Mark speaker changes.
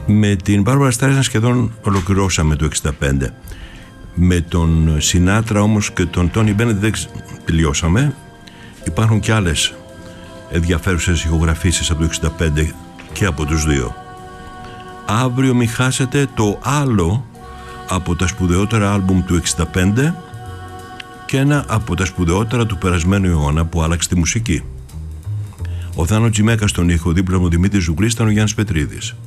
Speaker 1: Με την Μπάρμπαρα Στράισαντ σχεδόν ολοκληρώσαμε το 65. Με τον Σινάτρα όμως και τον Τόνι Μπένετ δεν τελειώσαμε. Υπάρχουν και άλλες ενδιαφέρουσες ηχογραφήσεις από το 65 και από τους δύο. Αύριο μη χάσετε το άλλο από τα σπουδαιότερα άλμπουμ του 65 και ένα από τα σπουδαιότερα του περασμένου αιώνα που άλλαξε τη μουσική. Ο Θάνο Τζιμέκας στον ήχο, δίπλα μου Δημήτρης Ζουγκρής, ήταν ο Γιάννης Πετρίδης.